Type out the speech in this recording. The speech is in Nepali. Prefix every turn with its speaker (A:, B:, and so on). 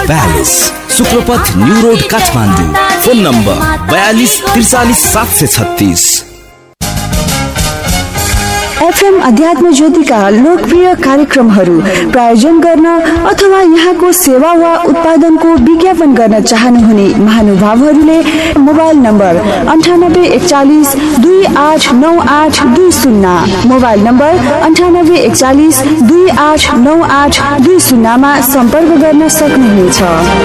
A: Palace, शुक्रपथ new road Kathmandu. Phone number 42 43 736।
B: FM अध्यात्म ज्योतिका लोकप्रिय कार्यक्रमहरू प्रायोजन गर्न अथवा यहाँको सेवा वा उत्पादनको विज्ञापन गर्न चाहनुहुने महानुभावहरूले मोबाइल नम्बर 9841 289820, मोबाइल नम्बर 9841 289820 मा सम्पर्क गर्न सक्नुहुनेछ।